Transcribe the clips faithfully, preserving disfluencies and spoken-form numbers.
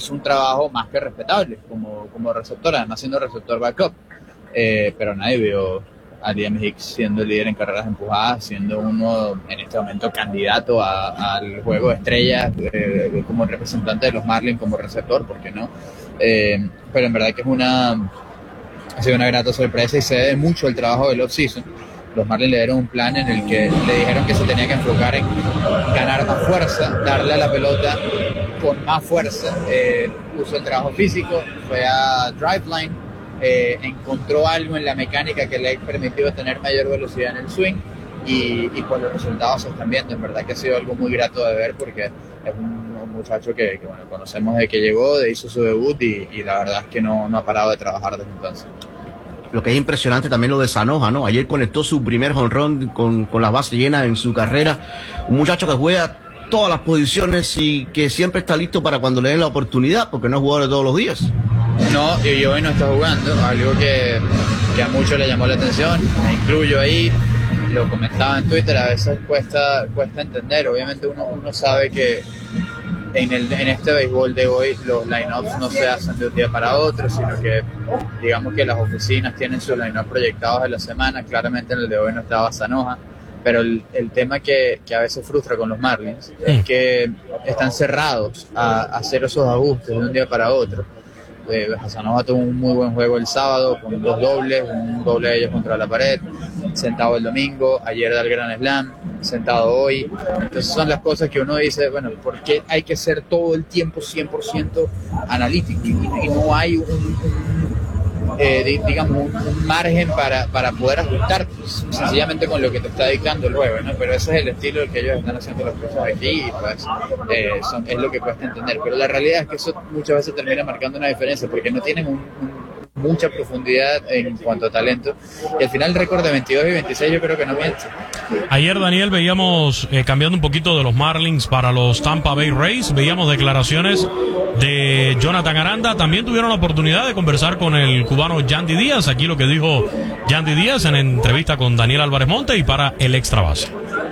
hizo un trabajo más que respetable como, como receptor, además siendo receptor backup, eh, pero nadie vio a Liam Hicks siendo líder en carreras empujadas, siendo uno en este momento candidato a, al juego de estrellas eh, como representante de los Marlins como receptor, ¿por qué no? Eh, pero en verdad que es una ha sido una grata sorpresa y se debe mucho el trabajo del off-season. Los Marlins le dieron un plan en el que le dijeron que se tenía que enfocar en ganar más fuerza, darle a la pelota con más fuerza. Eh, usó el trabajo físico, fue a Driveline, eh, encontró algo en la mecánica que le ha permitido tener mayor velocidad en el swing y, y pues los resultados se están viendo. En verdad que ha sido algo muy grato de ver porque es un, un muchacho que, que bueno, conocemos de que llegó, de hizo su debut y, y la verdad es que no, no ha parado de trabajar desde entonces. Lo que es impresionante también lo de Zanoja, ¿no? Ayer conectó su primer home run con, con las bases llenas en su carrera. Un muchacho que juega todas las posiciones y que siempre está listo para cuando le den la oportunidad, porque no es jugador de todos los días. No, y hoy no está jugando, algo que, que a muchos le llamó la atención, me incluyo ahí, lo comentaba en Twitter, a veces cuesta, cuesta entender, obviamente uno, uno sabe que en, el, en este béisbol de hoy los line-ups no se hacen de un día para otro, sino que digamos que las oficinas tienen sus line-ups proyectados de la semana, claramente en el de hoy no estaba Zanoja, pero el, el tema que, que a veces frustra con los Marlins es que están cerrados a, a hacer esos ajustes de un día para otro. Eh, Zanoja tuvo un muy buen juego el sábado con dos dobles, un doble de ellos contra la pared, sentado el domingo, ayer da el Grand Slam, sentado hoy. Entonces son las cosas que uno dice, bueno, ¿por qué hay que ser todo el tiempo cien por ciento analítico y, y no hay un, un eh, digamos un, un margen para, para poder ajustar sencillamente con lo que te está dictando el juego, ¿no? Pero ese es el estilo del que ellos están haciendo las cosas aquí y pues eh, son, es lo que cuesta entender, pero la realidad es que eso muchas veces termina marcando una diferencia porque no tienen un, un mucha profundidad en cuanto a talento y al final el récord de veintidós y veintiséis yo creo que no miente. Ayer, Daniel, veíamos, eh, cambiando un poquito de los Marlins para los Tampa Bay Rays, veíamos declaraciones de Jonathan Aranda. También tuvieron la oportunidad de conversar con el cubano Yandy Díaz. Aquí lo que dijo Yandy Díaz en entrevista con Daniel Álvarez Monte y para el Extra Base.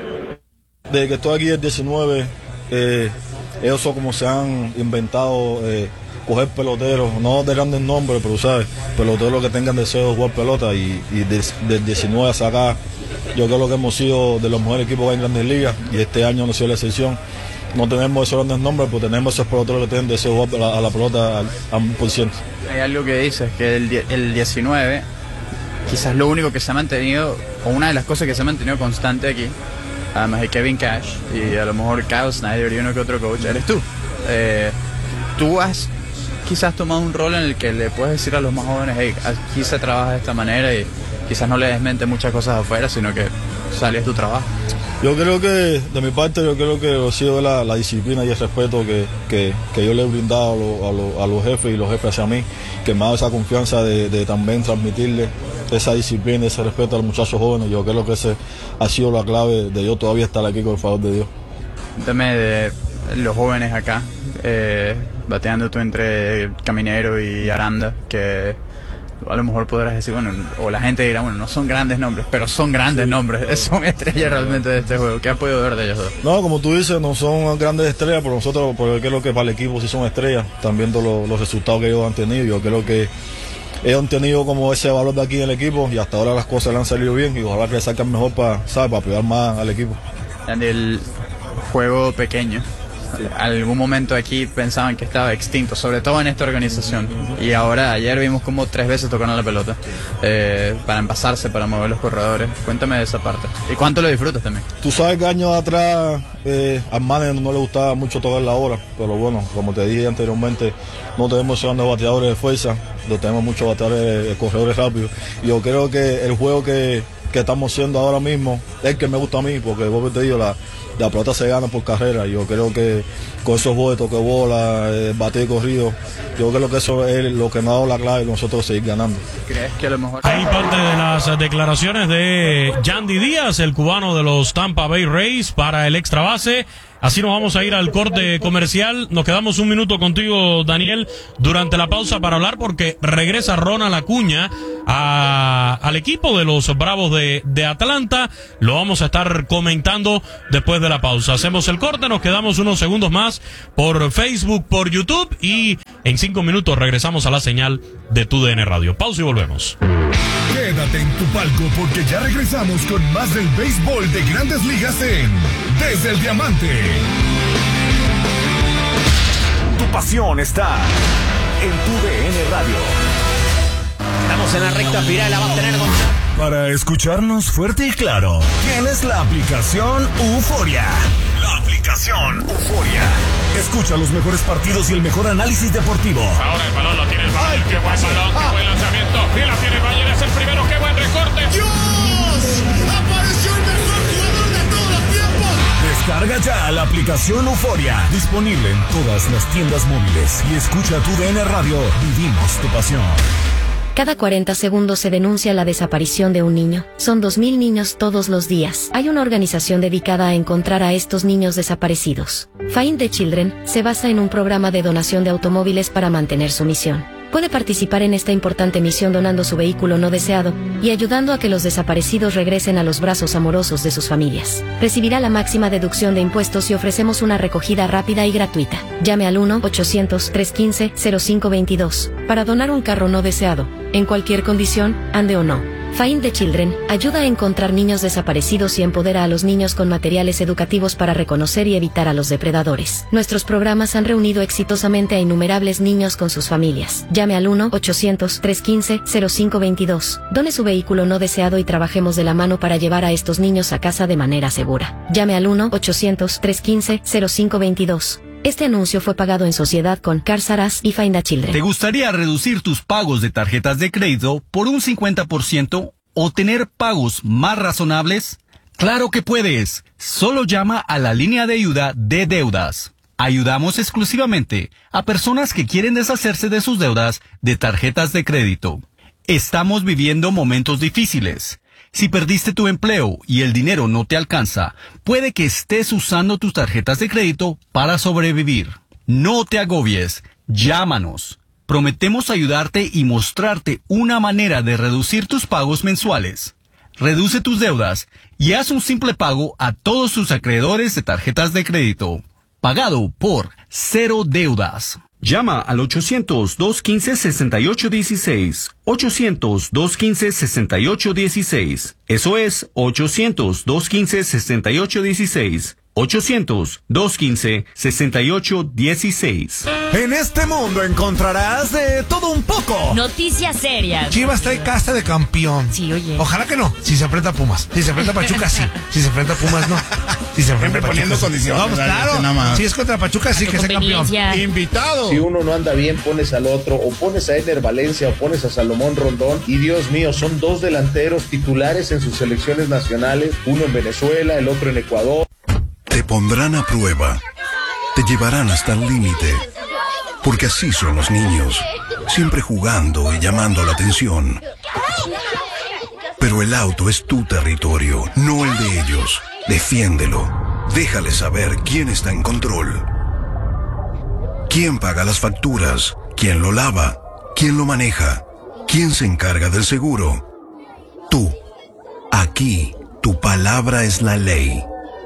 Desde que estoy aquí el diecinueve, eh, ellos son como se han inventado eh, coger peloteros, no de grandes nombres, pero sabes, peloteros que tengan deseo de jugar pelota y, y del de diecinueve hasta acá, yo creo que hemos sido de los mejores equipos que hay en Grandes Ligas y este año no ha sido la excepción. No tenemos esos grandes nombres, pero tenemos esos peloteros que tienen deseo de jugar a la, a la pelota al, al un por ciento. Hay algo que dices, que el, el diecinueve, quizás lo único que se ha mantenido, o una de las cosas que se ha mantenido constante aquí, además de Kevin Cash y a lo mejor Kyle Snyder y uno que otro coach, eres tú. Eh, tú has quizás tomado un rol en el que le puedes decir a los más jóvenes, hey, aquí se trabaja de esta manera y quizás no le desmente muchas cosas afuera, sino que sales tu trabajo. Yo creo que, de mi parte, yo creo que ha sido la, la disciplina y el respeto que, que, que yo le he brindado a, lo, a, lo, a los jefes y los jefes hacia mí, que me ha dado esa confianza de, de también transmitirle esa disciplina, ese respeto a los muchachos jóvenes. Yo creo que ese ha sido la clave de yo todavía estar aquí con el favor de Dios. Cuéntame de los jóvenes acá, eh, bateando tú entre Caminero y Aranda, que a lo mejor podrás decir, bueno, o la gente dirá, bueno, no son grandes nombres, pero son grandes nombres, son estrellas realmente de este juego. ¿Qué has podido ver de ellos dos? No, como tú dices, no son grandes estrellas, pero nosotros, porque creo que para el equipo sí son estrellas, están viendo lo, los resultados que ellos han tenido. Yo creo que ellos han tenido como ese valor de aquí en el equipo y hasta ahora las cosas le han salido bien y ojalá que salgan mejor para, ¿sabes?, para apoyar más al equipo. El juego pequeño, algún momento aquí pensaban que estaba extinto, sobre todo en esta organización, y ahora ayer vimos como tres veces tocaron la pelota eh, para envasarse, para mover los corredores. Cuéntame de esa parte y cuánto lo disfrutas también. Tú sabes que años atrás eh, al manager no le gustaba mucho tocar la hora, pero bueno, como te dije anteriormente, no tenemos grandes bateadores de fuerza, no tenemos muchos bateadores de corredores rápidos, y yo creo que el juego que, que estamos haciendo ahora mismo es el que me gusta a mí, porque vos te digo, la la pelota se gana por carrera. Yo creo que con esos juegos de toque bola, eh, batir y corrido, yo creo que eso es lo que nos ha dado la clave y nosotros seguir ganando. ¿Crees que a lo mejor? Hay parte de las declaraciones de Yandy Díaz, el cubano de los Tampa Bay Rays, para el Extra Base. Así nos vamos a ir al corte comercial. Nos quedamos un minuto contigo, Daniel, durante la pausa para hablar porque regresa Ronald Acuña a, al equipo de los Bravos de, de Atlanta. Lo vamos a estar comentando después de la pausa. Hacemos el corte, nos quedamos unos segundos más por Facebook, por YouTube y En cinco minutos regresamos a la señal de Tu D N Radio. Pausa y volvemos. Quédate en tu palco porque ya regresamos con más del béisbol de Grandes Ligas en Desde el Diamante. Tu pasión está en Tu D N Radio. Estamos en la recta final, la va a tener con... Para escucharnos fuerte y claro, tienes la aplicación Euforia. La aplicación Euforia. Escucha los mejores partidos y el mejor análisis deportivo. Ahora el balón lo tiene el Bayern. Qué buen balón, qué buen lanzamiento. Y la tiene el Bayern, es el primero. Qué buen recorte. ¡Dios! ¡Apareció el mejor jugador de todos los tiempos! Descarga ya la aplicación Euforia. Disponible en todas las tiendas móviles. Y escucha Tu D N Radio. Vivimos tu pasión. Cada cuarenta segundos se denuncia la desaparición de un niño. Son dos mil niños todos los días. Hay una organización dedicada a encontrar a estos niños desaparecidos. Find the Children se basa en un programa de donación de automóviles para mantener su misión. Puede participar en esta importante misión donando su vehículo no deseado y ayudando a que los desaparecidos regresen a los brazos amorosos de sus familias. Recibirá la máxima deducción de impuestos y ofrecemos una recogida rápida y gratuita. Llame al uno ochocientos, trescientos quince, cero cinco veintidós para donar un carro no deseado, en cualquier condición, ande o no. Find the Children ayuda a encontrar niños desaparecidos y empodera a los niños con materiales educativos para reconocer y evitar a los depredadores. Nuestros programas han reunido exitosamente a innumerables niños con sus familias. Llame al uno ochocientos, trescientos quince, cero cinco veintidós. Done su vehículo no deseado y trabajemos de la mano para llevar a estos niños a casa de manera segura. Llame al uno ochocientos, trescientos quince, cero cinco veintidós. Este anuncio fue pagado en sociedad con Cars R Us y Find the Children. ¿Te gustaría reducir tus pagos de tarjetas de crédito por un cincuenta por ciento o tener pagos más razonables? ¡Claro que puedes! Solo llama a la línea de ayuda de deudas. Ayudamos exclusivamente a personas que quieren deshacerse de sus deudas de tarjetas de crédito. Estamos viviendo momentos difíciles. Si perdiste tu empleo y el dinero no te alcanza, puede que estés usando tus tarjetas de crédito para sobrevivir. No te agobies, llámanos. Prometemos ayudarte y mostrarte una manera de reducir tus pagos mensuales. Reduce tus deudas y haz un simple pago a todos tus acreedores de tarjetas de crédito. Pagado por Cero Deudas. Llama al ochocientos, dos quince, sesenta y ocho dieciséis. ochocientos, dos quince, sesenta y ocho dieciséis. Eso es ochocientos, dos quince, sesenta y ocho dieciséis. ochocientos, dos quince, sesenta y ocho dieciséis. En este mundo encontrarás de todo un poco. Noticias serias. Chivas trae casta de campeón. Sí, oye. Ojalá que no. Si se enfrenta a Pumas. Si se enfrenta a Pachuca, sí. Si se enfrenta a Pumas, no. Si se enfrenta a Pachuca, poniendo sí. condiciones. Vamos, claro. Si es contra Pachuca, sí que sea campeón. Invitado. Si uno no anda bien, pones al otro. O pones a Eder Valencia o pones a Salomón Rondón. Y Dios mío, son dos delanteros titulares en sus selecciones nacionales. Uno en Venezuela, el otro en Ecuador. Te pondrán a prueba, te llevarán hasta el límite, porque así son los niños, siempre jugando y llamando la atención. Pero el auto es tu territorio, no el de ellos. Defiéndelo, déjale saber quién está en control. ¿Quién paga las facturas? ¿Quién lo lava? ¿Quién lo maneja? ¿Quién se encarga del seguro? Tú. Aquí, tu palabra es la ley.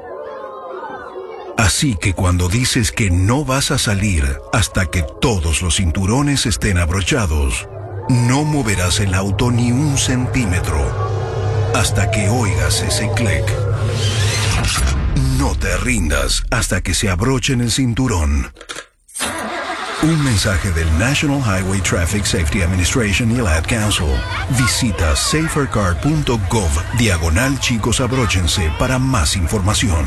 Así que cuando dices que no vas a salir hasta que todos los cinturones estén abrochados, no moverás el auto ni un centímetro hasta que oigas ese clic. No te rindas hasta que se abrochen el cinturón. Un mensaje del National Highway Traffic Safety Administration y el Ad Council. Visita safercar punto gov diagonal chicos abróchense para más información.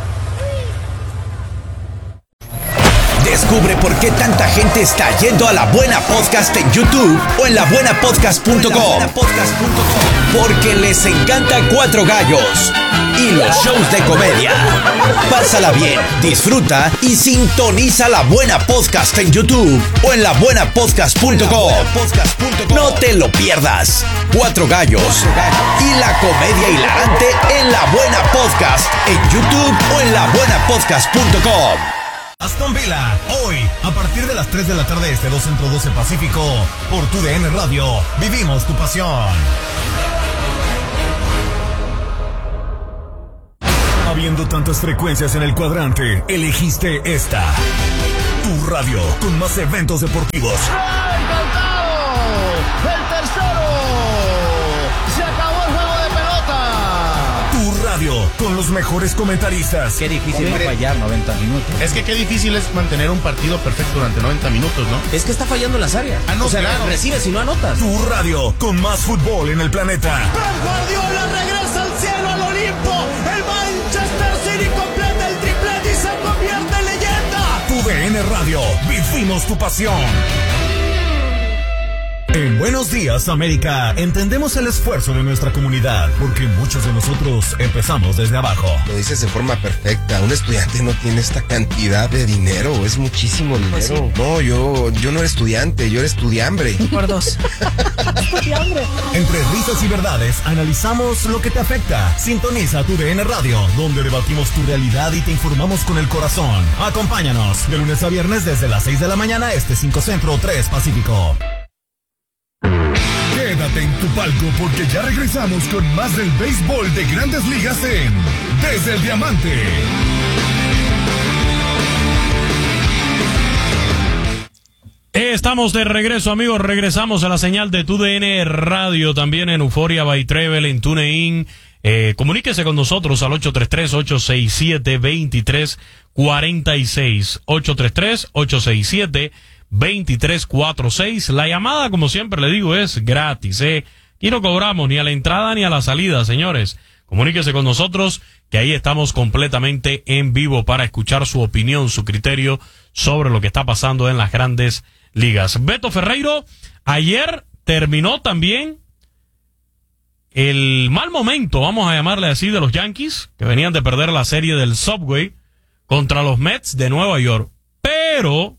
Descubre por qué tanta gente está yendo a La Buena Podcast en YouTube o en la buena podcast punto com. Porque les encanta Cuatro Gallos y los shows de comedia. Pásala bien, disfruta y sintoniza La Buena Podcast en YouTube o en la buena podcast punto com. No te lo pierdas. Cuatro Gallos y la comedia hilarante en La Buena Podcast en YouTube o en la buena podcast punto com. Aston Villa, hoy, a partir de las tres de la tarde este, dos Centro, doce Pacífico, por Tu D N Radio, vivimos tu pasión. Habiendo tantas frecuencias en el cuadrante, elegiste esta. Tu radio con más eventos deportivos. ¡El tercero! ¡Se acabó el juego de pelota! Tu radio con los mejores comentaristas. Qué difícil no fallar noventa minutos. Es que qué difícil es mantener un partido perfecto durante noventa minutos, ¿no? Es que está fallando en las áreas. Ah, no, o sea, claro. recibes y no anotas. Tu radio con más fútbol en el planeta. Pep Guardiola regresa al cielo, al Olimpo. El Manchester City completa el triplete y se convierte en leyenda. Tu D N Radio, vivimos tu pasión. En Buenos Días, América, entendemos el esfuerzo de nuestra comunidad, porque muchos de nosotros empezamos desde abajo. Lo dices de forma perfecta. Un estudiante no tiene esta cantidad de dinero, es muchísimo dinero. Pues sí. No, yo, yo no era estudiante, yo era estudiambre. Por dos. Estudiambre. Entre risas y verdades, analizamos lo que te afecta. Sintoniza tu D N Radio, donde debatimos tu realidad y te informamos con el corazón. Acompáñanos de lunes a viernes desde las seis de la mañana, este cinco Centro, tres Pacífico. Quédate en tu palco porque ya regresamos con más del béisbol de Grandes Ligas en Desde el Diamante. Estamos de regreso, amigos. Regresamos a la señal de Tu D N Radio, también en Euforia by Travel, en TuneIn. Eh, comuníquese con nosotros al ocho tres tres, ocho seis siete, dos tres cuatro seis. ocho tres tres, ocho seis siete, veintitrés cuarenta y seis. La llamada, como siempre le digo, es gratis, ¿eh? Y no cobramos ni a la entrada ni a la salida, señores. Comuníquese con nosotros, que ahí estamos completamente en vivo para escuchar su opinión, su criterio sobre lo que está pasando en las Grandes Ligas. Beto Ferreiro, ayer terminó también el mal momento, vamos a llamarle así, de los Yankees, que venían de perder la serie del Subway contra los Mets de Nueva York. Pero...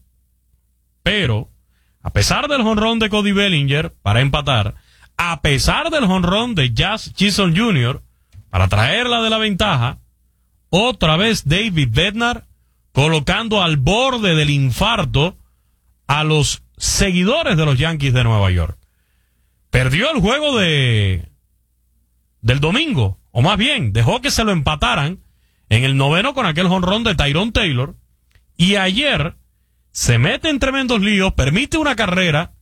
Pero, a pesar del jonrón de Cody Bellinger para empatar, a pesar del jonrón de Jazz Chisholm junior para traerla de la ventaja, otra vez David Bednar colocando al borde del infarto a los seguidores de los Yankees de Nueva York. Perdió el juego de del domingo, o más bien, dejó que se lo empataran en el noveno con aquel jonrón de Tyrone Taylor, y ayer se mete en tremendos líos, permite una carrera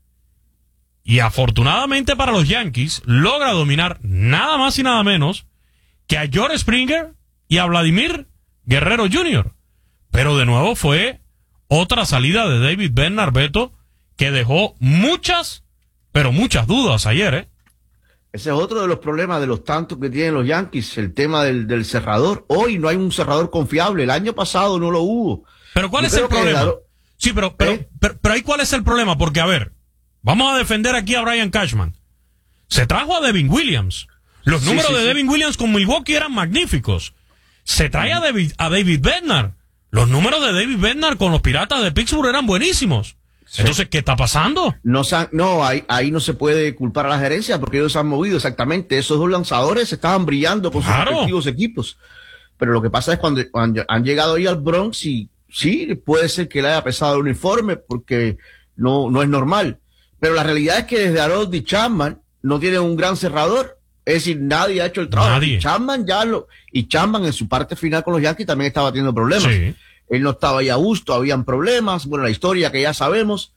y afortunadamente para los Yankees logra dominar nada más y nada menos que a George Springer y a Vladimir Guerrero junior Pero de nuevo fue otra salida de David Bednar, Beto, que dejó muchas, pero muchas dudas ayer, ¿eh? Ese es otro de los problemas de los tantos que tienen los Yankees, el tema del, del cerrador. Hoy no hay un cerrador confiable, el año pasado no lo hubo. Pero ¿cuál Yo es el problema? La... Sí, pero, pero, ¿Eh? pero, pero ahí ¿cuál es el problema? Porque, a ver, vamos a defender aquí a Brian Cashman. Se trajo a Devin Williams. Los sí, números sí, de sí. Devin Williams con Milwaukee eran magníficos. Se trae a David, a David Bednar. Los números de David Bednar con los Piratas de Pittsburgh eran buenísimos. Sí. Entonces, ¿qué está pasando? No, no ahí, ahí no se puede culpar a la gerencia porque ellos se han movido exactamente. Esos dos lanzadores estaban brillando con sus claro. respectivos equipos. Pero lo que pasa es cuando, cuando han llegado ahí al Bronx y sí, puede ser que le haya pesado el uniforme porque no, no es normal. Pero la realidad es que desde Harold Chapman no tiene un gran cerrador. Es decir, nadie ha hecho el trabajo. Nadie. Y Chapman ya lo, y Chapman en su parte final con los Yankees también estaba teniendo problemas. Sí. Él no estaba ahí a gusto, habían problemas. Bueno, la historia que ya sabemos.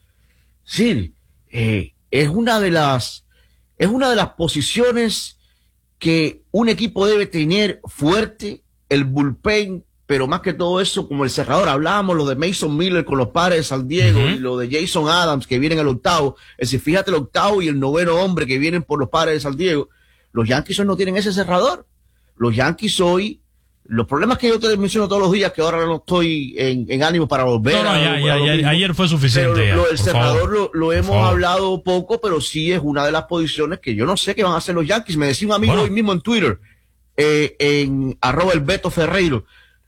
Sí, eh, es una de las, es una de las posiciones que un equipo debe tener fuerte, el bullpen, pero más que todo eso, como el cerrador, hablábamos lo de Mason Miller con los Padres de San Diego, uh-huh. y lo de Jason Adams que viene en el octavo. Es decir, fíjate el octavo y el noveno hombre que vienen por los Padres de San Diego. Los Yankees hoy no tienen ese cerrador. Los Yankees hoy, los problemas que yo te menciono todos los días, que ahora no estoy en, en ánimo para volver. No, no, a, ya, ya, ya, mismo, ayer fue suficiente. Pero ya, lo del cerrador lo, lo hemos favor. hablado poco, pero sí es una de las posiciones que yo no sé qué van a hacer los Yankees. Me decía un amigo bueno. hoy mismo en Twitter, eh, en arroba el Beto Ferreiro.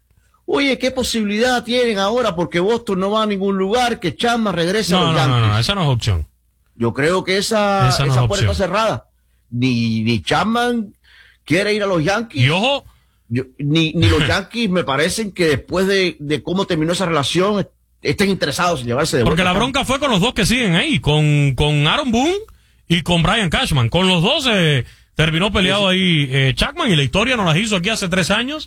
Oye, ¿qué posibilidad tienen ahora? Porque Boston no va a ningún lugar, que Chapman regrese no, a los no, Yankees. No, no, esa no es opción. Yo creo que esa, esa, no esa es puerta opción. está cerrada. Ni, ni Chapman quiere ir a los Yankees. Y ojo. Yo, ni, ni los Yankees me parecen que después de, de cómo terminó esa relación estén interesados en llevarse de vuelta. Porque la bronca fue con los dos que siguen ahí, con, con Aaron Boone y con Brian Cashman. Con los dos eh, terminó peleado ahí eh, Chapman, y la historia nos la hizo aquí hace tres años.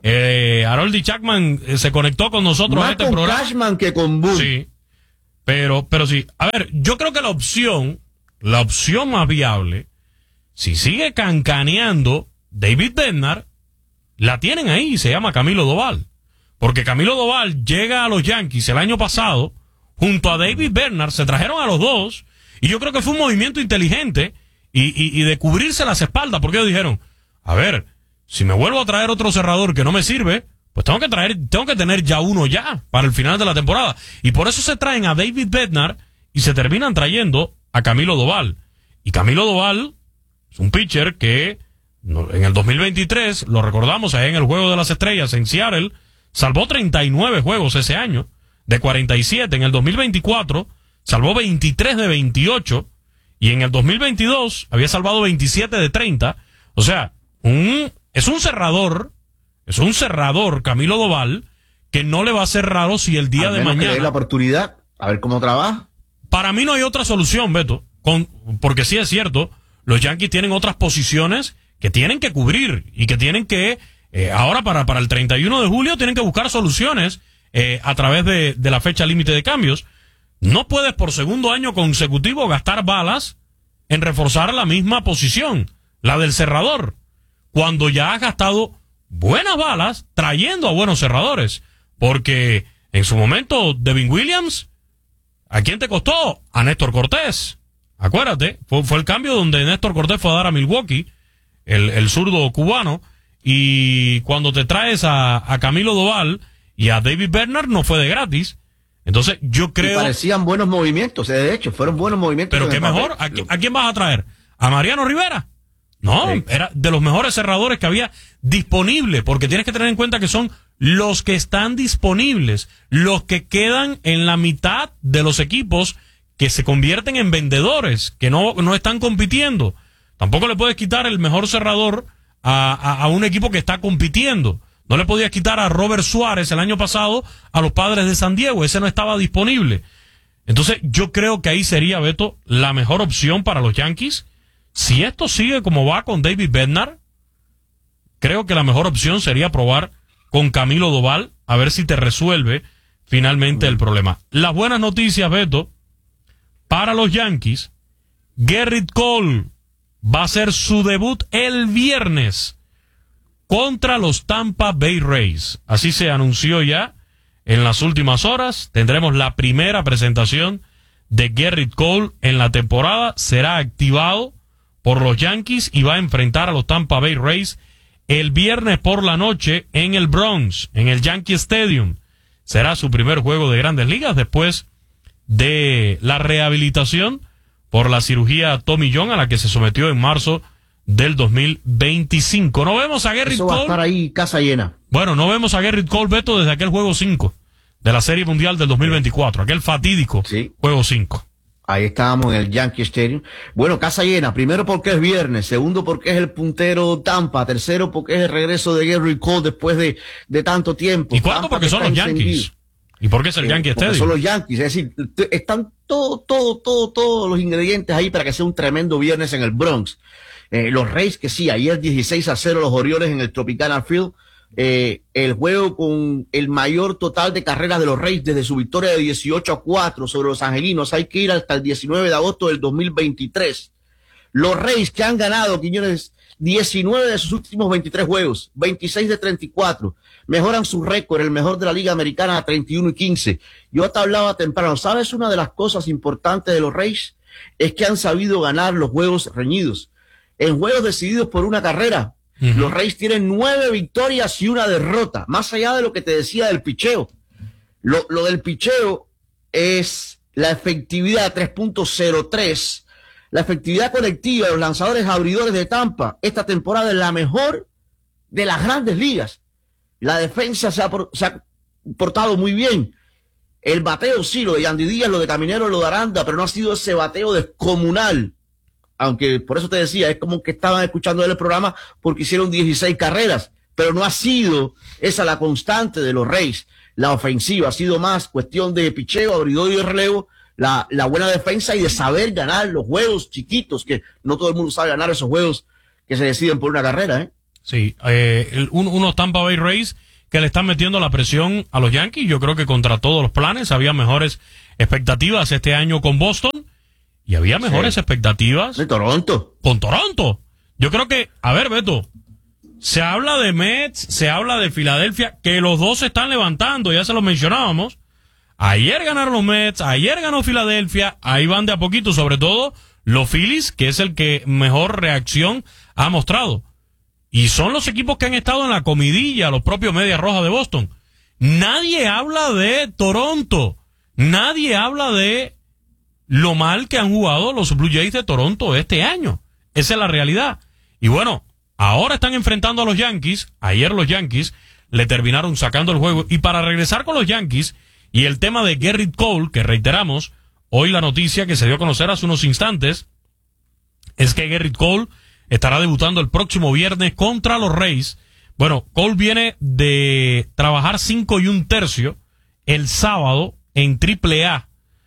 Eh, Haroldy Chapman eh, se conectó con nosotros Más a este con programa. Cashman que con Boone. Sí. Pero, pero sí. A ver, yo creo que la opción, la opción más viable, si sigue cancaneando David Bednar, la tienen ahí, se llama Camilo Doval. Porque Camilo Doval llega a los Yankees el año pasado, junto a David Bednar, se trajeron a los dos, y yo creo que fue un movimiento inteligente y, y, y de cubrirse las espaldas, porque ellos dijeron, a ver, si me vuelvo a traer otro cerrador que no me sirve, pues tengo que traer, tengo que tener ya uno ya para el final de la temporada. Y por eso se traen a David Bednar y se terminan trayendo a Camilo Doval. Y Camilo Doval es un pitcher que en el dos mil veintitrés, lo recordamos ahí en el Juego de las Estrellas en Seattle, salvó treinta y nueve juegos ese año, de cuarenta y siete. En el dos mil veinticuatro salvó veintitrés de veintiocho y en el dos mil veintidós había salvado veintisiete de treinta. O sea, un es un cerrador, es un cerrador, Camilo Doval, que no le va a ser raro si el día Al de menos que le mañana... dé la oportunidad, a ver cómo trabaja. Para mí no hay otra solución, Beto, con, porque sí es cierto, los Yankees tienen otras posiciones que tienen que cubrir y que tienen que, eh, ahora para, para el treinta y uno de julio, tienen que buscar soluciones eh, a través de, de la fecha límite de cambios. No puedes por segundo año consecutivo gastar balas en reforzar la misma posición, la del cerrador, cuando ya has gastado buenas balas trayendo a buenos cerradores. Porque en su momento, Devin Williams, ¿a quién te costó? A Néstor Cortés. Acuérdate, fue, fue el cambio donde Néstor Cortés fue a dar a Milwaukee, el, el zurdo cubano, y cuando te traes a, a Camilo Doval y a David Bednar no fue de gratis. Entonces yo creo... Y parecían buenos movimientos, de hecho, fueron buenos movimientos. Pero qué mejor, ¿a, ¿a quién vas a traer? ¿A Mariano Rivera? No, sí. Era de los mejores cerradores que había disponible, porque tienes que tener en cuenta que son los que están disponibles, los que quedan en la mitad de los equipos que se convierten en vendedores, que no, no están compitiendo. Tampoco le puedes quitar el mejor cerrador a, a, a un equipo que está compitiendo. No le podías quitar a Robert Suárez el año pasado a los Padres de San Diego, ese no estaba disponible. Entonces yo creo que ahí sería, Beto, la mejor opción para los Yankees. Si esto sigue como va con David Bednar, creo que la mejor opción sería probar con Camilo Doval, a ver si te resuelve finalmente el problema. Las buenas noticias, Beto, para los Yankees, Gerrit Cole va a hacer su debut el viernes contra los Tampa Bay Rays. Así se anunció ya en las últimas horas. Tendremos la primera presentación de Gerrit Cole en la temporada. Será activado por los Yankees y va a enfrentar a los Tampa Bay Rays el viernes por la noche en el Bronx, en el Yankee Stadium. Será su primer juego de Grandes Ligas después de la rehabilitación por la cirugía Tommy John a la que se sometió en marzo del dos mil veinticinco. No vemos a Gerrit Eso Cole. va a estar ahí casa llena. Bueno, no vemos a Gerrit Cole, Beto, desde aquel juego cinco de la Serie Mundial del dos mil veinticuatro, aquel fatídico sí. juego cinco. Ahí estábamos en el Yankee Stadium. Bueno, casa llena. Primero porque es viernes. Segundo porque es el puntero Tampa. Tercero porque es el regreso de Gerrit Cole después de, de tanto tiempo. Y cuarto porque son los Yankees. ¿Y por qué es el Yankee eh, Stadium? Son los Yankees. Es decir, están todo, todo, todo, todos los ingredientes ahí para que sea un tremendo viernes en el Bronx. Eh, los Rays, que sí, ayer dieciséis a cero los Orioles en el Tropicana Field. Eh, el juego con el mayor total de carreras de los Rays desde su victoria de dieciocho a cuatro sobre los Angelinos. Hay que ir hasta el diecinueve de agosto del dos mil veintitrés. Los Rays que han ganado, Quiñones, diecinueve de sus últimos veintitrés juegos, veintiséis de treinta y cuatro. Mejoran su récord, el mejor de la Liga Americana, a treinta y uno y quince. Yo te hablaba temprano, ¿sabes? Una de las cosas importantes de los Rays es que han sabido ganar los juegos reñidos. En juegos decididos por una carrera, uh-huh. Los Rays tienen nueve victorias y una derrota, más allá de lo que te decía del picheo. Lo, lo del picheo es la efectividad tres punto cero tres. La efectividad colectiva de los lanzadores abridores de Tampa esta temporada es la mejor de las Grandes Ligas. La defensa se ha, por, se ha portado muy bien. El bateo sí, lo de Yandy Díaz, lo de Caminero, lo de Aranda, pero no ha sido ese bateo descomunal. Aunque por eso te decía, es como que estaban escuchando el programa porque hicieron dieciséis carreras, pero no ha sido esa la constante de los Rays. La ofensiva ha sido más cuestión de picheo, abridor y de relevo, la, la buena defensa y de saber ganar los juegos chiquitos, que no todo el mundo sabe ganar esos juegos que se deciden por una carrera, ¿eh? Sí, eh, el, un, unos Tampa Bay Rays que le están metiendo la presión a los Yankees. Yo creo que contra todos los planes había mejores expectativas este año con Boston y había mejores sí. expectativas de Toronto. Con Toronto. Yo creo que, a ver, Beto, se habla de Mets, se habla de Filadelfia, que los dos se están levantando, ya se lo mencionábamos. Ayer ganaron los Mets, ayer ganó Filadelfia, ahí van de a poquito, sobre todo los Phillies, que es el que mejor reacción ha mostrado. Y son los equipos que han estado en la comidilla, los propios Medias Rojas de Boston. Nadie habla de Toronto, nadie habla de lo mal que han jugado los Blue Jays de Toronto este año. Esa es la realidad. Y bueno, ahora están enfrentando a los Yankees, ayer los Yankees le terminaron sacando el juego. Y para regresar con los Yankees y el tema de Gerrit Cole, que reiteramos, hoy la noticia que se dio a conocer hace unos instantes es que Gerrit Cole estará debutando el próximo viernes contra los Rays. Bueno, Cole viene de trabajar cinco y un tercio el sábado en triple A.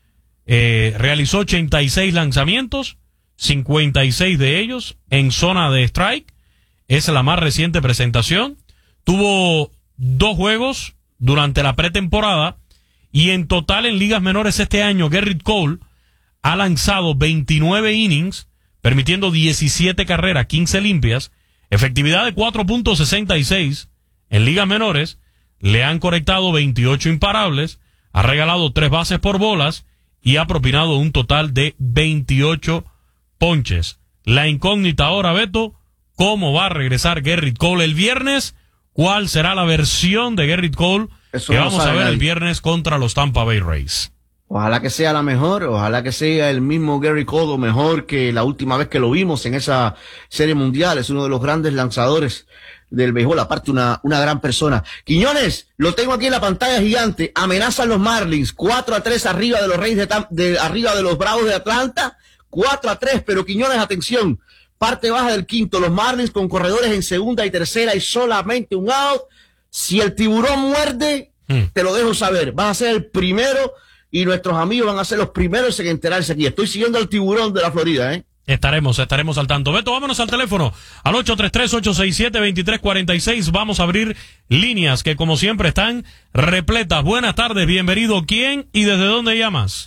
Eh, realizó ochenta y seis lanzamientos, cincuenta y seis de ellos en zona de strike. Es la más reciente presentación. Tuvo dos juegos durante la pretemporada. Y en total en ligas menores este año, Gerrit Cole ha lanzado veintinueve innings, permitiendo diecisiete carreras, quince limpias, efectividad de cuatro punto sesenta y seis. En ligas menores le han conectado veintiocho imparables, ha regalado tres bases por bolas y ha propinado un total de veintiocho ponches. La incógnita ahora, Beto, ¿cómo va a regresar Gerrit Cole el viernes? ¿Cuál será la versión de Gerrit Cole Eso que no vamos a ver nadie. el viernes contra los Tampa Bay Rays? Ojalá que sea la mejor, ojalá que sea el mismo Gerrit Cole o mejor que la última vez que lo vimos en esa serie mundial. Es uno de los grandes lanzadores del béisbol, aparte una, una gran persona. Quiñones, lo tengo aquí en la pantalla gigante, amenazan los Marlins, cuatro a tres arriba de los Reyes de, Tam- de arriba de los Bravos de Atlanta, cuatro a tres, pero Quiñones, atención, parte baja del quinto, los Marlins con corredores en segunda y tercera y solamente un out. Si el tiburón muerde, mm. te lo dejo saber, vas a ser el primero y nuestros amigos van a ser los primeros en enterarse aquí. Estoy siguiendo al tiburón de la Florida, ¿eh? Estaremos, estaremos al tanto. Beto, vámonos al teléfono, al ocho tres tres, ocho seis siete, dos tres cuatro seis. Vamos a abrir líneas que como siempre están repletas. Buenas tardes, bienvenido. ¿Quién y desde dónde llamas?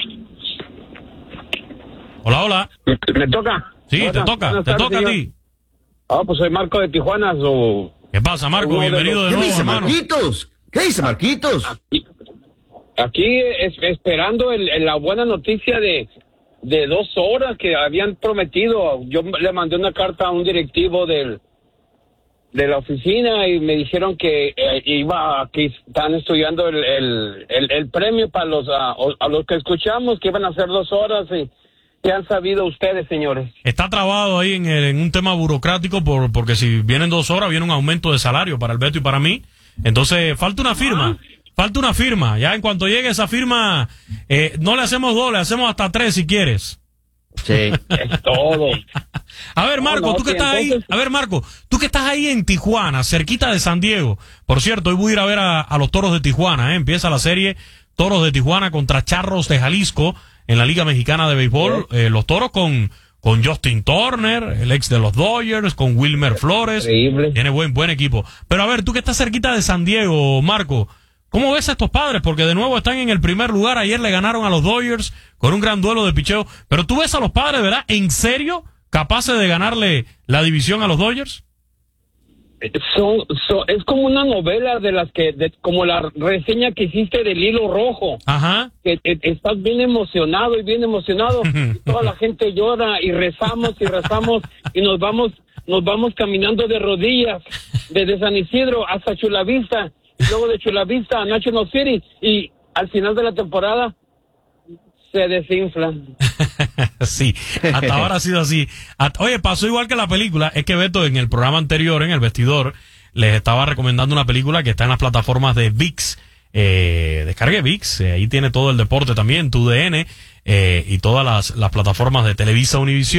Hola, hola. ¿Me toca? Sí, Buenas, te toca, te tardes, toca señor. a ti. Ah, pues soy Marco de Tijuana. So... ¿Qué pasa, Marco? Bienvenido de, de nuevo, ¿Qué dice hermano? Marquitos? ¿Qué dice Marquitos? Aquí, aquí es, esperando el, el, la buena noticia de, de dos horas que habían prometido. Yo le mandé una carta a un directivo del de la oficina y me dijeron que eh, iba que están estudiando el, el, el, el premio para los a, a los que escuchamos, que iban a hacer dos horas y ¿qué han sabido ustedes, señores? Está trabado ahí en, el, en un tema burocrático por, porque si vienen dos horas viene un aumento de salario para el Beto y para mí. Entonces falta una firma, ah. falta una firma. Ya en cuanto llegue esa firma, eh, no le hacemos dos, le hacemos hasta tres si quieres. Sí, es todo. A ver, Marco, no, no, tú que estás entonces... ahí, a ver, Marco, tú que estás ahí en Tijuana, cerquita de San Diego. Por cierto, hoy voy a ir a ver a, a los Toros de Tijuana, ¿eh? Empieza la serie Toros de Tijuana contra Charros de Jalisco en la Liga Mexicana de Béisbol. Sí. Eh, los Toros con, con Justin Turner, el ex de los Dodgers, con Wilmer Flores. Increíble. Tiene buen, buen equipo. Pero a ver, tú que estás cerquita de San Diego, Marco, ¿cómo ves a estos padres? Porque de nuevo están en el primer lugar. Ayer le ganaron a los Dodgers con un gran duelo de picheo. Pero tú ves a los padres, ¿verdad? ¿En serio capaces de ganarle la división a los Dodgers? Son, son, es como una novela de las que, de, como la reseña que hiciste del Hilo Rojo. Ajá. Que, que estás bien emocionado y bien emocionado. Y toda la gente llora y rezamos y rezamos y nos vamos, nos vamos caminando de rodillas desde San Isidro hasta Chulavista. Y luego de Chulavista a National City y al final de la temporada se desinfla. Sí, hasta ahora ha sido así. Oye, pasó igual que la película. Es que Beto en el programa anterior, en El Vestidor, les estaba recomendando una película que está en las plataformas de ViX. Eh, descargue ViX, eh, ahí tiene todo el deporte también, tu D N, eh, y todas las, las plataformas de Televisa Univisión.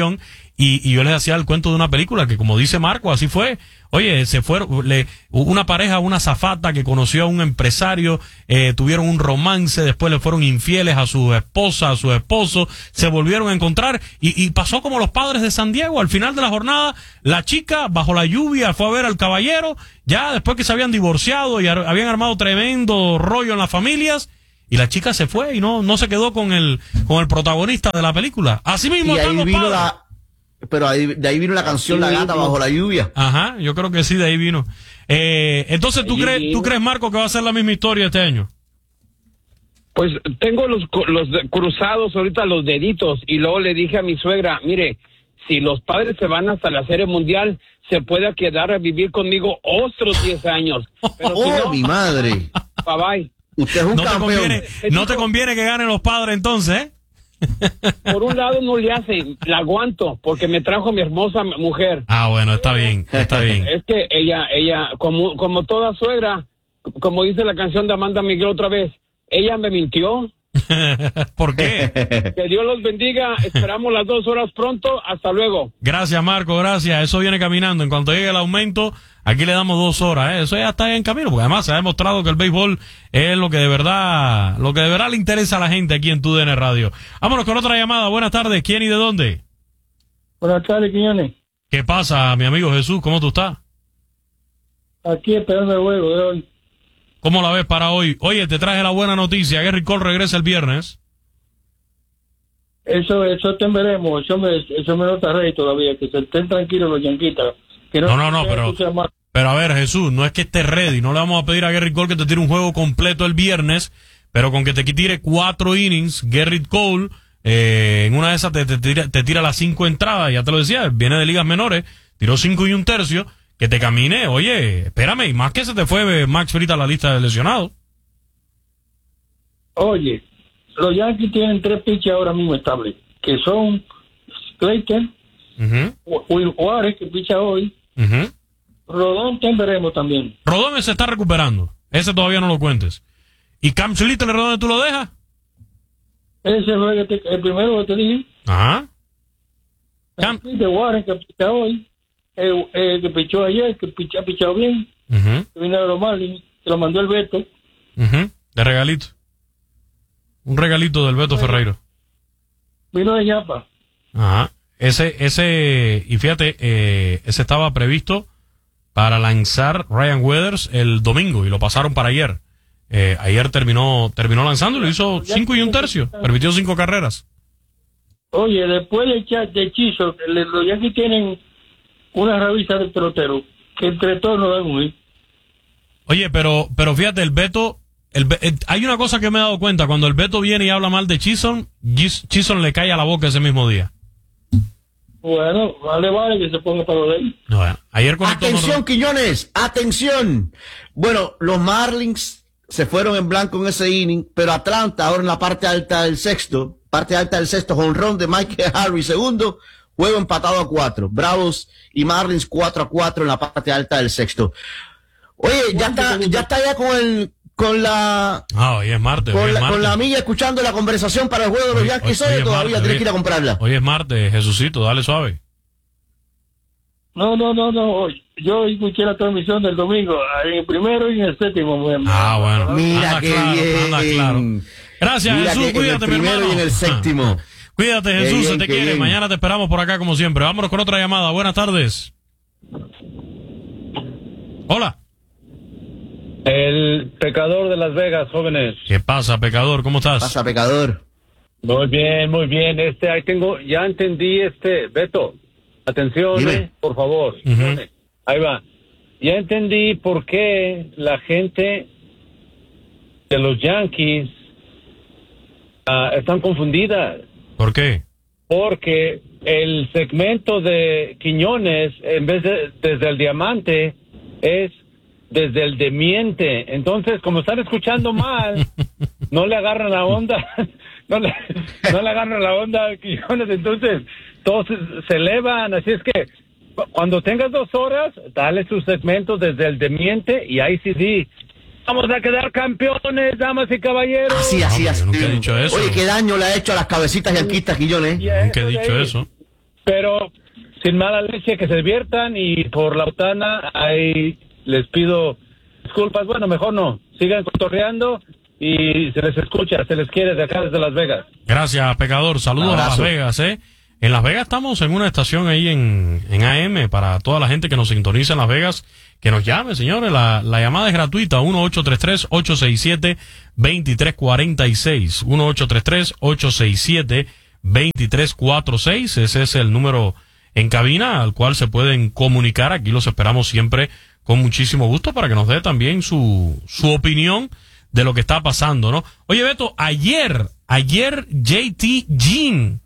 y, y yo les hacía el cuento de una película que, como dice Marco, así fue. Oye, se fueron, le, una pareja, una azafata que conoció a un empresario, eh, tuvieron un romance, después le fueron infieles a su esposa, a su esposo, se volvieron a encontrar y, y pasó como los Padres de San Diego. Al final de la jornada, la chica, bajo la lluvia, fue a ver al caballero, ya después que se habían divorciado y ar- habían armado tremendo rollo en las familias, y la chica se fue y no, no se quedó con el, con el protagonista de la película. Así mismo Y están ahí los vino padres. la, pero ahí, de ahí vino la canción La Gata Bajo la Lluvia. Ajá, yo creo que sí, de ahí vino. Eh, entonces, ¿tú crees, ¿tú crees, Marco, que va a ser la misma historia este año? Pues tengo los, cu- los de- cruzados ahorita los deditos y luego le dije a mi suegra, mire, si los Padres se van hasta la Serie Mundial, se puede quedar a vivir conmigo otros diez años. Pero si ¡Oh, no, mi madre! bye bye. Usted es un no campeón. Te conviene, no te conviene que ganen los Padres entonces, ¿eh? Por un lado no le hace, la aguanto, porque me trajo mi hermosa mujer. Ah, bueno, está bien, está bien. Es que ella, ella, como, como toda suegra, como dice la canción de Amanda Miguel otra vez, ella me mintió. ¿Por qué? Que Dios los bendiga, esperamos las dos horas pronto, hasta luego. Gracias, Marco, gracias. Eso viene caminando. En cuanto llegue el aumento, aquí le damos dos horas, ¿eh? Eso ya está en camino, porque además se ha demostrado que el béisbol es lo que de verdad, lo que de verdad le interesa a la gente aquí en Tu D N Radio. Vámonos con otra llamada. Buenas tardes. ¿Quién y de dónde? Buenas tardes, Quiñones. ¿Qué pasa, mi amigo Jesús? ¿Cómo tú estás? Aquí esperando el juego de hoy. ¿Cómo la ves para hoy? Oye, te traje la buena noticia. Gerrit Cole regresa el viernes. Eso, eso te veremos. Eso me, eso me nota rey todavía. Que se estén tranquilos los yanquitas. Que No, no, no, pero, pero a ver, Jesús, no es que esté ready. No le vamos a pedir a Gerrit Cole que te tire un juego completo el viernes, pero con que te tire cuatro innings, Gerrit Cole, eh, en una de esas te, te, tira, te tira las cinco entradas, ya te lo decía, viene de ligas menores, tiró cinco y un tercio, que te camine. Oye, espérame, y más que se te fue Max Fried a la lista de lesionados. Oye, los Yankees tienen tres pitchers ahora mismo estables, que son Clayton, Uh-huh. Will Juárez, que picha hoy, Uh-huh. Rodón, te veremos también. Rodón se está recuperando. Ese todavía no lo cuentes. ¿Y Cam Little, Rodón, tú lo dejas? Ese fue el, que te- el primero que te dije. Ajá. El de Warren, que picha hoy, el, el que pichó ayer, que picha, ha pichado bien, Uh-huh. que vino de los Marlins, que lo mandó el Beto. Uh-huh. De regalito. Un regalito del Beto Ferreiro. Vino de Yapa. Ajá. Ese, ese, y fíjate, eh, ese estaba previsto para lanzar Ryan Weathers el domingo y lo pasaron para ayer. Eh, ayer terminó, terminó lanzando y lo hizo cinco y un tercio. Permitió cinco carreras. Oye, después del chat de hechizo, le- los Yankees tienen una revista de pelotero que entre todos nos dan un hit. Oye, pero, pero fíjate, el Beto, el, Be- eh, hay una cosa que me he dado cuenta. Cuando el Beto viene y habla mal de Chisholm, Gis- Chisholm le cae a la boca ese mismo día. Bueno, vale, vale, que se ponga para lo de él. No, bueno, ayer conectó Atención, con- Quiñones, atención. Bueno, los Marlins se fueron en blanco en ese inning, pero Atlanta ahora en la parte alta del sexto, parte alta del sexto, jonrón de Michael Harvey segundo, juego empatado a cuatro. Bravos y Marlins cuatro a cuatro en la parte alta del sexto. Oye, ya está, ya está ya con el, con la, Ah, hoy es martes. con hoy es la, martes. con la amiga escuchando la conversación para el juego de los Hoy- Yankees hoy- hoy hoy, es todavía martes, tienes hoy- que ir a comprarla. Hoy es martes, Jesucito, dale suave. No, no, no, no. Yo escuché la transmisión del domingo, en el primero y en el séptimo. Ah, bueno. Mira Anda qué claro, bien. anda claro. Gracias, Mira Jesús. que en Cuídate, el mi primero hermano. y en el séptimo. Cuídate, Qué Jesús. bien, se te qué quiere. bien. Mañana te esperamos por acá, como siempre. Vámonos con otra llamada. Buenas tardes. Hola. El pecador de Las Vegas, jóvenes. ¿Qué pasa, pecador? ¿Cómo estás? Pasa, pecador. Muy bien, muy bien. Este, ahí tengo, ya entendí este, Beto. Atención, Dime. eh, por favor. Ujú. Ahí va. Ya entendí por qué la gente de los Yankees ah, están confundidas. ¿Por qué? Porque el segmento de Quiñones, en vez de desde el diamante, es desde el demiente. Entonces, como están escuchando mal, no le agarran la onda, no le, no le agarran la onda a Quiñones, entonces todos se, se elevan. Así es que cu- cuando tengas dos horas, dale sus segmentos desde el demiente y ahí sí, sí. Vamos a quedar campeones, damas y caballeros. Así, así, así. nunca he dicho eso. Oye, qué daño le ha hecho a las cabecitas yanquistas, Quiñones. Nunca he dicho eso. Pero sin mala leche, que se diviertan, y por la botana ahí les pido disculpas. Bueno, mejor no, sigan cotorreando y se les escucha, se les quiere de acá desde Las Vegas. Gracias, pecador. Saludos a Las Vegas, ¿eh? En Las Vegas estamos en una estación ahí en, en A M para toda la gente que nos sintoniza en Las Vegas. Que nos llame, señores. La, la llamada es gratuita. uno ocho tres tres, ocho seis siete, dos tres cuatro seis. uno ocho tres tres, ocho seis siete, dos tres cuatro seis. Ese es el número en cabina al cual se pueden comunicar. Aquí los esperamos siempre con muchísimo gusto para que nos dé también su, su opinión de lo que está pasando, ¿no? Oye, Beto, ayer, ayer J T Jean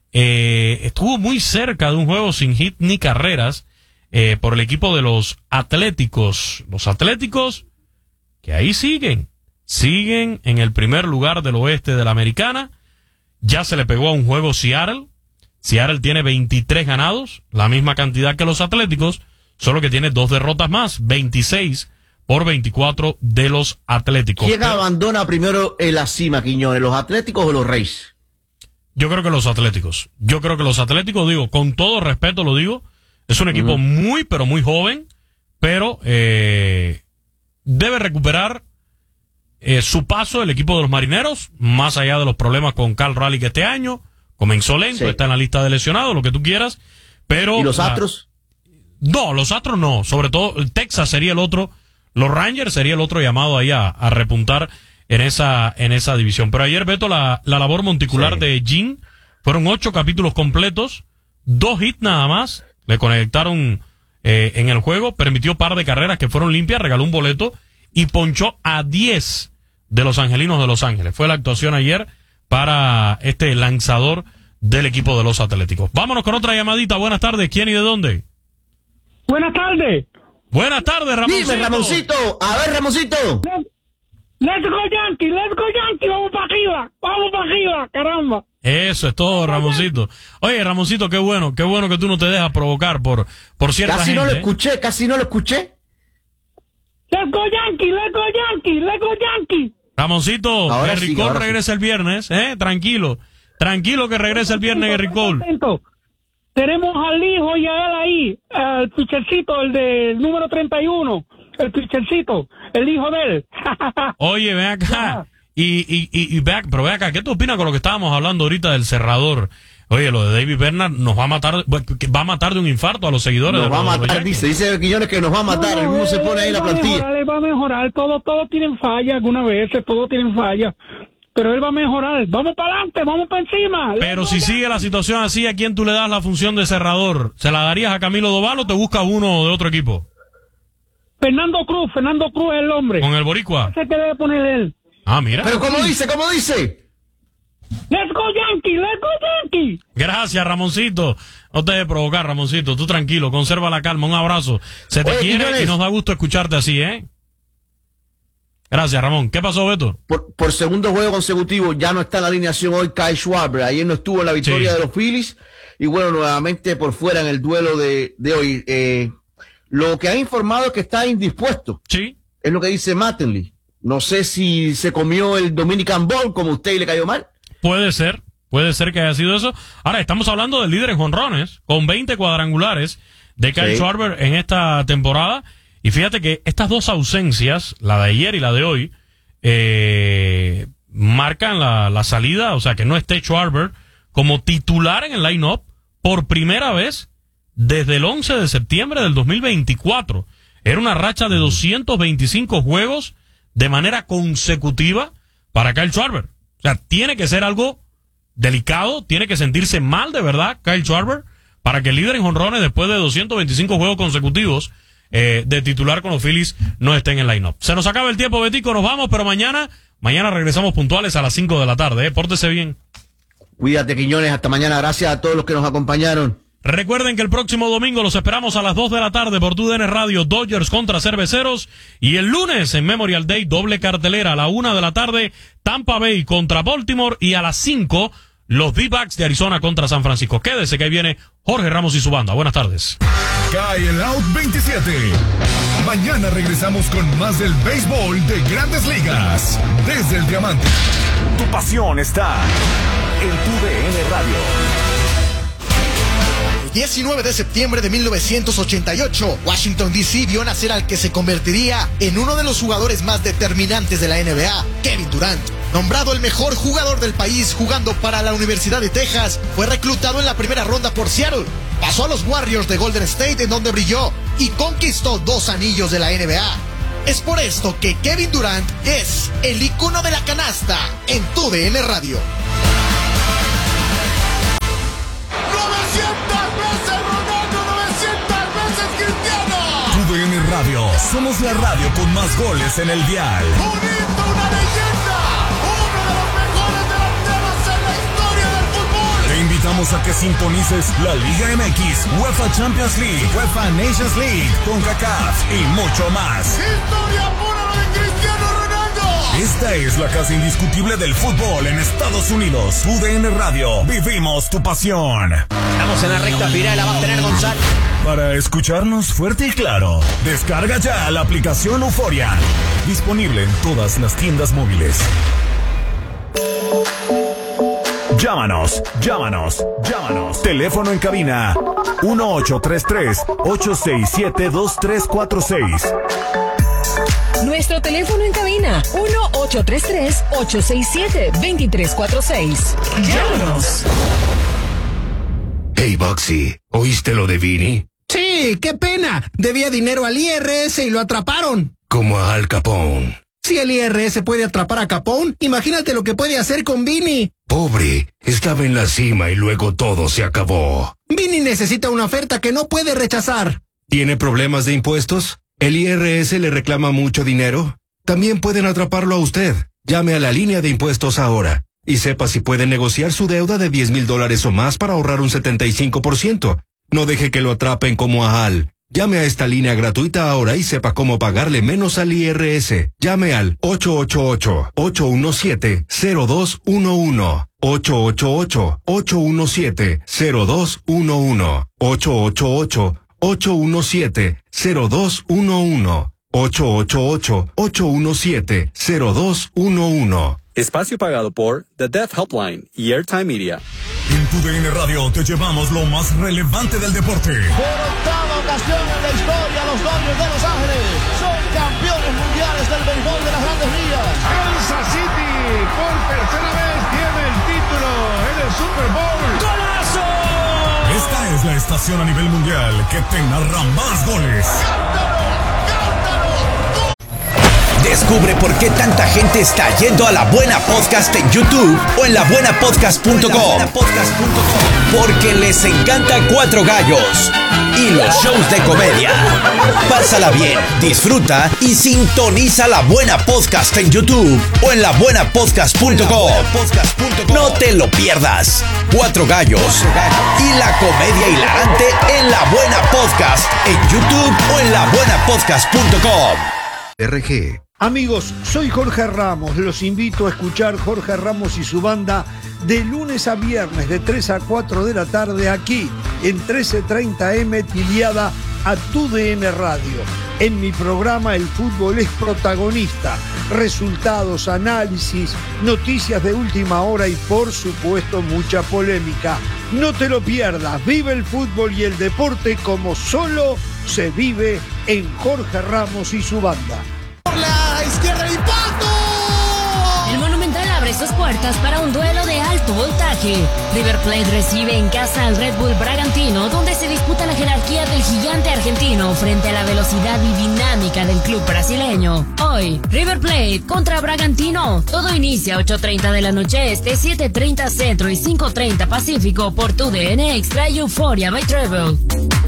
eh, estuvo muy cerca de un juego sin hit ni carreras eh, por el equipo de los Atléticos. Los Atléticos que ahí siguen, siguen en el primer lugar del oeste de la Americana. Ya se le pegó a un juego Seattle. Seattle tiene veintitrés ganados, la misma cantidad que los Atléticos, solo que tiene dos derrotas más, veintiséis por veinticuatro de los Atléticos. ¿Quién abandona primero en la cima, Quiñones, los Atléticos o los Reyes? Yo creo que los Atléticos. Yo creo que los Atléticos, digo, con todo respeto lo digo, es un equipo uh-huh. muy, pero muy joven, pero eh, debe recuperar eh, su paso el equipo de los Marineros, más allá de los problemas con Cal Raleigh este año. Comenzó lento, sí. Está en la lista de lesionados, lo que tú quieras, pero... ¿Y los Astros? La... No, los Astros no, sobre todo el Texas sería el otro, los Rangers sería el otro llamado ahí a, a repuntar en esa en esa división. Pero ayer, Beto, la, la labor monticular sí. de Jean, fueron ocho capítulos completos, dos hits nada más, le conectaron eh, en el juego, permitió par de carreras que fueron limpias, regaló un boleto y ponchó a diez de los Angelinos de Los Ángeles. Fue la actuación ayer para este lanzador del equipo de los Atléticos. Vámonos con otra llamadita. Buenas tardes. ¿Quién y de dónde? Buenas tardes. Buenas tardes, Ramoncito. Dime, Ramoncito. A ver, Ramoncito. Let's go Yankee, let's go Yankee. Vamos para arriba, vamos para arriba, caramba. Eso es todo, Ramoncito. Oye, Ramoncito, qué bueno, qué bueno que tú no te dejas provocar por, por cierta casi gente. Casi no lo escuché, casi no lo escuché. Let's go Yankee, let's go Yankee, let's go Yankee. Ramoncito, ahora Gerry sí, Cole ahora regresa sí. el viernes, ¿eh? Tranquilo. Tranquilo que regresa el viernes Gerry Cole. Tenemos al hijo y a él ahí, el pitchercito, el del número treinta y uno, el pitchercito, el hijo de él. Oye, ven acá. Y, y, y, y ve, pero ve acá, ¿qué tú opinas con lo que estábamos hablando ahorita del cerrador? Oye, lo de David Bernard nos va a matar, va a matar de un infarto a los seguidores. Nos de va los, a matar, dice, dice Quiñones que nos va a matar, no, no, el mismo se pone ahí la plantilla. Mejorar, él va a mejorar, todos todo tienen falla, algunas veces, todos tienen falla, pero él va a mejorar, vamos para adelante, vamos para encima. Pero si sigue la situación así, ¿a quién tú le das la función de cerrador? ¿Se la darías a Camilo Doval o te buscas uno de otro equipo? Fernando Cruz, Fernando Cruz es el hombre. ¿Con el boricua? Ese que debe poner él. Ah, mira. Pero ¿cómo dice? ¿Cómo dice? Let's go Yankee, let's go Yankee. Gracias, Ramoncito. No te dejes provocar, Ramoncito. Tú tranquilo, conserva la calma. Un abrazo. Se te Oye, quiere Quiñones. Y nos da gusto escucharte así, ¿eh? Gracias, Ramón. ¿Qué pasó, Beto? Por, por segundo juego consecutivo ya no está en la alineación hoy Kyle Schwarber. Ayer no estuvo en la victoria sí. de los Phillies. Y bueno, nuevamente por fuera en el duelo de, de hoy. Eh, lo que ha informado es que está indispuesto. Sí. Es lo que dice Mattingly. No sé si se comió el Dominican Ball como usted y le cayó mal. Puede ser, puede ser que haya sido eso. Ahora, estamos hablando del líder en jonrones, con veinte cuadrangulares de Kyle sí. Schwarber en esta temporada. Y fíjate que estas dos ausencias, la de ayer y la de hoy, eh, marcan la, la salida, o sea, que no esté Schwarber como titular en el line-up por primera vez desde el once de septiembre del dos mil veinticuatro. Era una racha de doscientos veinticinco juegos de manera consecutiva para Kyle Schwarber. O sea, tiene que ser algo delicado, tiene que sentirse mal de verdad Kyle Schwarber para que el líder en jonrones después de doscientos veinticinco juegos consecutivos eh, de titular con los Phillies no esté en el line-up. Se nos acaba el tiempo, Betico, nos vamos, pero mañana mañana regresamos puntuales a las cinco de la tarde. ¿eh? Pórtese bien. Cuídate, Quiñones, hasta mañana. Gracias a todos los que nos acompañaron. Recuerden que el próximo domingo los esperamos a las dos de la tarde por tu D N Radio, Dodgers contra Cerveceros, y el lunes en Memorial Day, doble cartelera a la una de la tarde, Tampa Bay contra Baltimore, y a las cinco, los D-Backs de Arizona contra San Francisco. Quédese que ahí viene Jorge Ramos y su banda. Buenas tardes. Cae el Out veintisiete. Mañana regresamos con más del béisbol de Grandes Ligas, desde el Diamante. Tu pasión está en tu D N Radio. diecinueve de septiembre de mil novecientos ochenta y ocho, Washington D C vio nacer al que se convertiría en uno de los jugadores más determinantes de la N B A, Kevin Durant. Nombrado el mejor jugador del país jugando para la Universidad de Texas, fue reclutado en la primera ronda por Seattle. Pasó a los Warriors de Golden State, en donde brilló y conquistó dos anillos de la N B A. Es por esto que Kevin Durant es el icono de la canasta en tu D N Radio. novecientas veces Ronaldo, novecientas veces Cristiano. Tu D N Radio, somos la radio con más goles en el dial. Un hito, una leyenda, uno de los mejores delanteros en la historia del fútbol. Te invitamos a que sintonices la Liga M X, UEFA Champions League, UEFA Nations League, CONCACAF y mucho más. Historia pura lo de Cristiano Ronaldo. Esta es la casa indiscutible del fútbol en Estados Unidos. U D N Radio, vivimos tu pasión. Estamos en la recta final, la va a tener Gonzalo. Para escucharnos fuerte y claro, descarga ya la aplicación Euforia. Disponible en todas las tiendas móviles. Llámanos, llámanos, llámanos. Teléfono en cabina uno ocho tres tres, ocho seis siete, dos tres cuatro seis. Nuestro teléfono en cabina uno ocho tres tres, ocho seis siete, dos tres cuatro seis. Llámanos. Hey, Boxy, ¿oíste lo de Vini? Sí, qué pena. Debía dinero al I R S y lo atraparon. Como a Al Capone. Si el I R S puede atrapar a Capone, imagínate lo que puede hacer con Vini. Pobre, estaba en la cima y luego todo se acabó. Vini necesita una oferta que no puede rechazar. ¿Tiene problemas de impuestos? ¿El I R S le reclama mucho dinero? También pueden atraparlo a usted. Llame a la línea de impuestos ahora y sepa si puede negociar su deuda de diez mil dólares o más para ahorrar un setenta y cinco por ciento. No deje que lo atrapen como a Al. Llame a esta línea gratuita ahora y sepa cómo pagarle menos al I R S. Llame al ocho ocho ocho, ocho uno siete, cero dos uno uno. ocho ocho ocho, ocho uno siete, cero dos uno uno. ocho ocho ocho, ocho uno siete, cero dos uno uno. ocho ocho ocho, ocho uno siete, cero dos uno uno. Espacio pagado por The Deaf Helpline y Airtime Media. En tu D N Radio te llevamos lo más relevante del deporte. Por octava ocasión en la historia, los Dodgers de Los Ángeles son campeones mundiales del béisbol de las Grandes Ligas. Kansas City por tercera vez tiene el título en el Super Bowl. ¡Golazo! Esta es la estación a nivel mundial que te narra más goles. Descubre por qué tanta gente está yendo a La Buena Podcast en YouTube o en la buena podcast punto com. Porque les encanta Cuatro Gallos y los shows de comedia. Pásala bien, disfruta y sintoniza La Buena Podcast en YouTube o en la buena podcast punto com. No te lo pierdas. Cuatro Gallos y la comedia hilarante en La Buena Podcast en YouTube o en la buena podcast punto com. R G. Amigos, soy Jorge Ramos. Los invito a escuchar Jorge Ramos y su banda de lunes a viernes de tres a cuatro de la tarde aquí en trece treinta eme tiliada a tu D N Radio. En mi programa el fútbol es protagonista. Resultados, análisis, noticias de última hora y por supuesto mucha polémica. No te lo pierdas. Vive el fútbol y el deporte como solo se vive en Jorge Ramos y su banda. Por la izquierda el impacto. El Monumental abre sus puertas para un duelo de alto voltaje. River Plate recibe en casa al Red Bull Bragantino, donde se disputa la jerarquía del gigante argentino frente a la velocidad y dinámica del club brasileño. Hoy, River Plate contra Bragantino. Todo inicia a ocho treinta de la noche este, siete treinta centro y cinco treinta pacífico por tu D N Extra y Euphoria by Travel.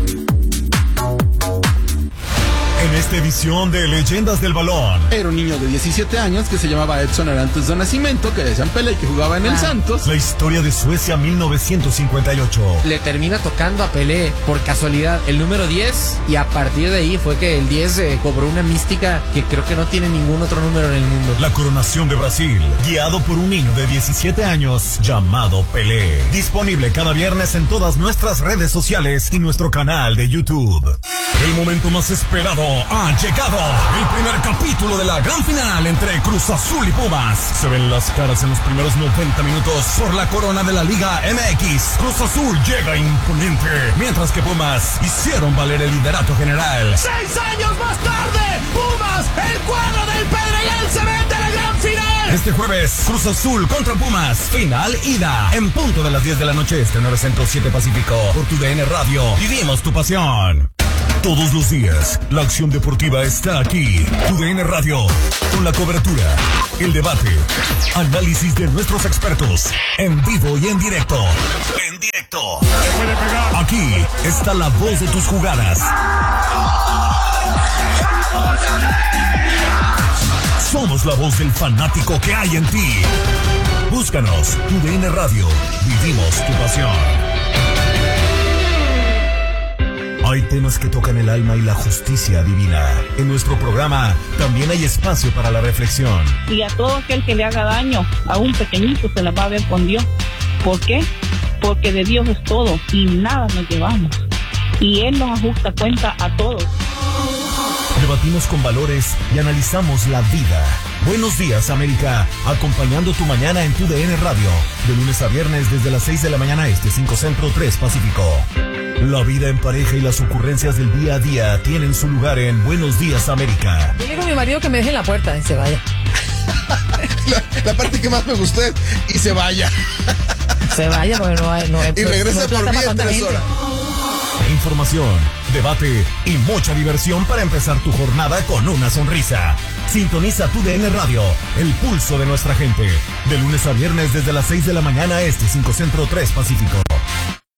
En esta edición de Leyendas del Balón. Era un niño de diecisiete años que se llamaba Edson Arantes de Nacimiento, que decían Pelé, que jugaba en el Santos. La historia de Suecia mil novecientos cincuenta y ocho. Le termina tocando a Pelé por casualidad el número diez y a partir de ahí fue que el diez eh, cobró una mística que creo que no tiene ningún otro número en el mundo. La coronación de Brasil, guiado por un niño de diecisiete años llamado Pelé. Disponible cada viernes en todas nuestras redes sociales y nuestro canal de YouTube. El momento más esperado ha llegado el primer capítulo de la gran final entre Cruz Azul y Pumas. Se ven las caras en los primeros noventa minutos por la corona de la Liga M X. Cruz Azul llega imponente, mientras que Pumas hicieron valer el liderato general. Seis años más tarde, Pumas, el cuadro del Pedregal se mete a la gran final. Este jueves, Cruz Azul contra Pumas, final ida, en punto de las diez de la noche, este nueve cero siete Pacífico, por tu D N Radio. Vivimos tu pasión. Todos los días, la acción deportiva está aquí. Tu D N Radio, con la cobertura, el debate, análisis de nuestros expertos, en vivo y en directo. En directo. Aquí está la voz de tus jugadas. Somos la voz del fanático que hay en ti. Búscanos, Tu D N Radio. Vivimos tu pasión. Hay temas que tocan el alma y la justicia divina. En nuestro programa también hay espacio para la reflexión. Y a todo aquel que le haga daño a un pequeñito se la va a ver con Dios. ¿Por qué? Porque de Dios es todo y nada nos llevamos. Y Él nos ajusta cuenta a todos. Debatimos con valores y analizamos la vida. Buenos días, América. Acompañando tu mañana en Tu D N Radio. De lunes a viernes desde las seis de la mañana este, cinco Centro, tres Pacífico. La vida en pareja y las ocurrencias del día a día tienen su lugar en Buenos días, América. Yo le digo a mi marido que me deje en la puerta y se vaya. La, la parte que más me gustó es y se vaya. Se vaya porque no hay... No hay y regresa no hay por mí en tres horas. Información, debate y mucha diversión para empezar tu jornada con una sonrisa. Sintoniza Tu D N Radio, el pulso de nuestra gente. De lunes a viernes desde las seis de la mañana este, cinco Centro, tres Pacífico.